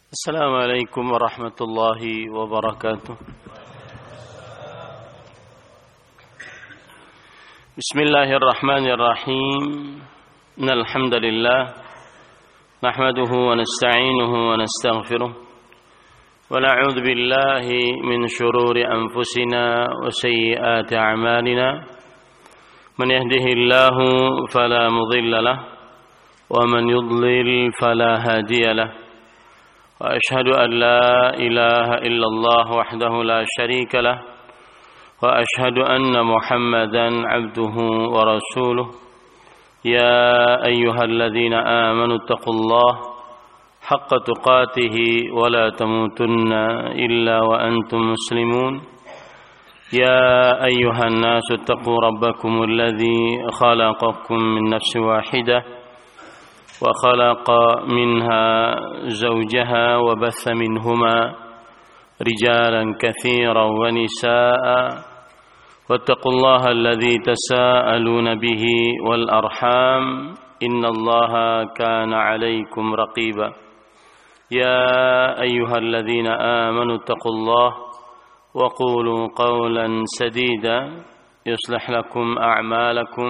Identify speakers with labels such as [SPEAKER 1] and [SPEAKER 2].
[SPEAKER 1] السلام عليكم ورحمة الله وبركاته. بسم الله الرحمن الرحيم. إن الحمد لله نحمده ونستعينه ونستغفره ونعوذ بالله من شرور أنفسنا وسيئات أعمالنا. من يهده الله فلا مضل له ومن يضلل فلا هادي له. وأشهد أن لا إله إلا الله وحده لا شريك له وأشهد أن محمدا عبده ورسوله. يا أيها الذين آمنوا اتقوا الله حق تقاته ولا تموتن إلا وأنتم مسلمون. يا أيها الناس اتقوا ربكم الذي خلقكم من نفس واحدة وخلق منها زوجها وبث منهما رجالا كثيرا ونساء واتقوا الله الذي تساءلون به والأرحام إن الله كان عليكم رقيبا. يا أيها الذين آمنوا اتقوا الله وقولوا قولا سديدا يصلح لكم أعمالكم